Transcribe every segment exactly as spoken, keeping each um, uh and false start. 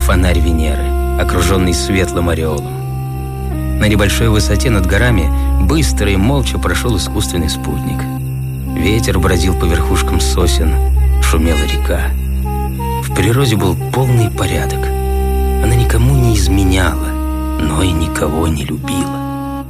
фонарь Венеры, окруженный светлым ореолом. На небольшой высоте над горами быстро и молча прошел искусственный спутник. Ветер бродил по верхушкам сосен, шумела река. В природе был полный порядок. Она никому не изменяла, но и никого не любила.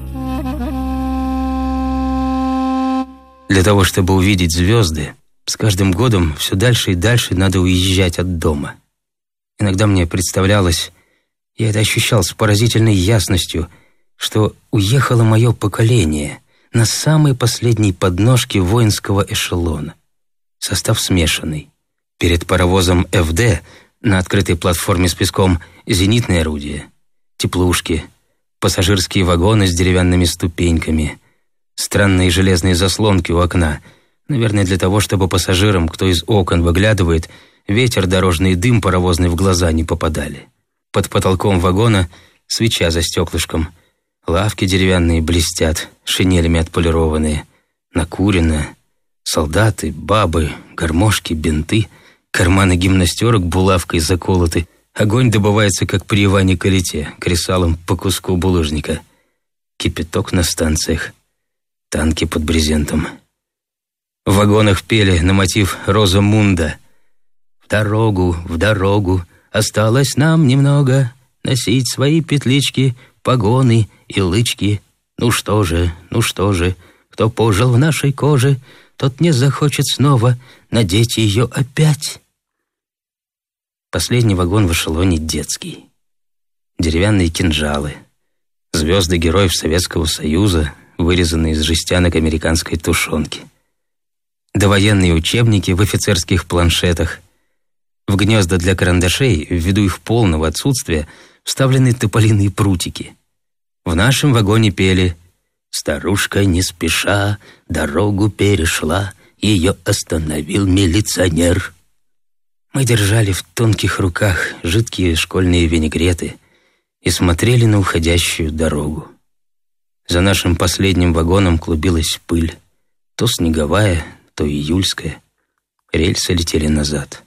Для того, чтобы увидеть звезды, с каждым годом все дальше и дальше надо уезжать от дома. Иногда мне представлялось, я это ощущал с поразительной ясностью, что уехало мое поколение на самой последней подножке воинского эшелона. Состав смешанный. Перед паровозом эф дэ на открытой платформе с песком зенитные орудия, теплушки, пассажирские вагоны с деревянными ступеньками, странные железные заслонки у окна, наверное, для того, чтобы пассажирам, кто из окон выглядывает, ветер, дорожный дым паровозный в глаза не попадали. Под потолком вагона свеча за стеклышком, лавки деревянные блестят, шинелями отполированные, накурено, солдаты, бабы, гармошки, бинты, карманы гимнастерок булавкой заколоты. Огонь добывается, как при Иване Калите, кресалом по куску булыжника. Кипяток на станциях, танки под брезентом. В вагонах пели на мотив «Роза-Мунда». «В дорогу, в дорогу, осталось нам немного носить свои петлички, погоны и лычки. Ну что же, ну что же, кто пожил в нашей коже, тот не захочет снова надеть ее опять». Последний вагон в эшелоне детский. Деревянные кинжалы, звезды героев Советского Союза, вырезанные из жестянок американской тушенки. Довоенные учебники в офицерских планшетах. В гнезда для карандашей, ввиду их полного отсутствия, вставлены тополиные прутики. В нашем вагоне пели «Старушка не спеша дорогу перешла, ее остановил милиционер». Мы держали в тонких руках жидкие школьные винегреты и смотрели на уходящую дорогу. За нашим последним вагоном клубилась пыль, то снеговая, то июльская. Рельсы летели назад.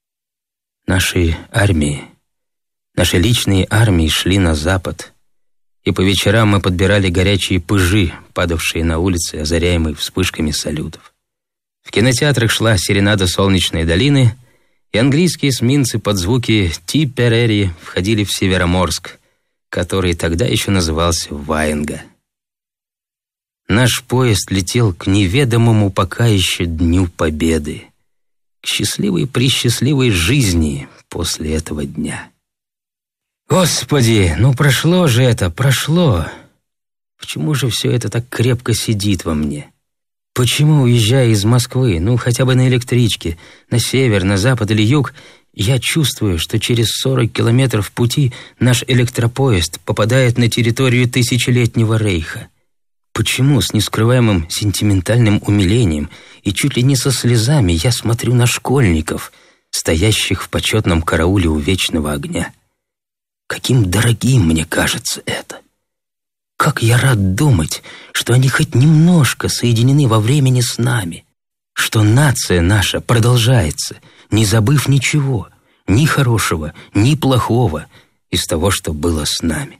Наши армии, наши личные армии шли на запад, и по вечерам мы подбирали горячие пыжи, падавшие на улицы, озаряемые вспышками салютов. В кинотеатрах шла серенада «Солнечной долины», и английские эсминцы под звуки «Типперери» входили в Североморск, который тогда еще назывался Ваенга. Наш поезд летел к неведомому пока еще Дню Победы, к счастливой-пресчастливой жизни после этого дня. Господи, ну прошло же это, прошло. Почему же все это так крепко сидит во мне? Почему, уезжая из Москвы, ну хотя бы на электричке, на север, на запад или юг, я чувствую, что через сорок километров пути наш электропоезд попадает на территорию тысячелетнего рейха? Почему с нескрываемым сентиментальным умилением и чуть ли не со слезами я смотрю на школьников, стоящих в почетном карауле у вечного огня? Каким дорогим мне кажется это! Как я рад думать, что они хоть немножко соединены во времени с нами, что нация наша продолжается, не забыв ничего, ни хорошего, ни плохого из того, что было с нами.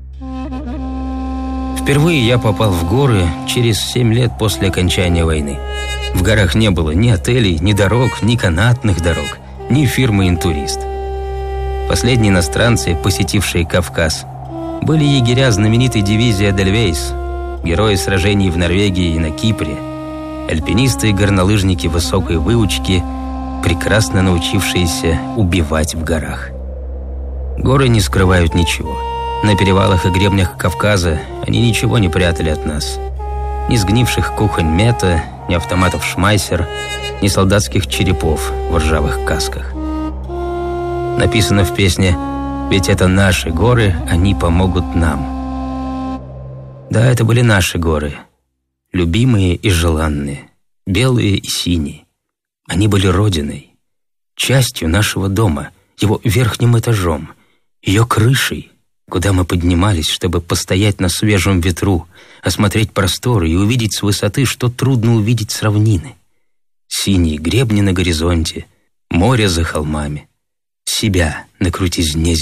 Впервые я попал в горы через семь лет после окончания войны. В горах не было ни отелей, ни дорог, ни канатных дорог, ни фирмы «Интурист». Последние иностранцы, посетившие Кавказ, были егеря знаменитой дивизии «Эдельвейс», герои сражений в Норвегии и на Кипре, альпинисты и горнолыжники высокой выучки, прекрасно научившиеся убивать в горах. Горы не скрывают ничего. На перевалах и гребнях Кавказа они ничего не прятали от нас. Ни сгнивших кухонь Мета, ни автоматов Шмайсер, ни солдатских черепов в ржавых касках. Написано в песне «Ведь это наши горы, они помогут нам». Да, это были наши горы, любимые и желанные, белые и синие. Они были родиной, частью нашего дома, его верхним этажом, ее крышей, куда мы поднимались, чтобы постоять на свежем ветру, осмотреть просторы и увидеть с высоты, что трудно увидеть с равнины. Синие гребни на горизонте, море за холмами, себя на крутизне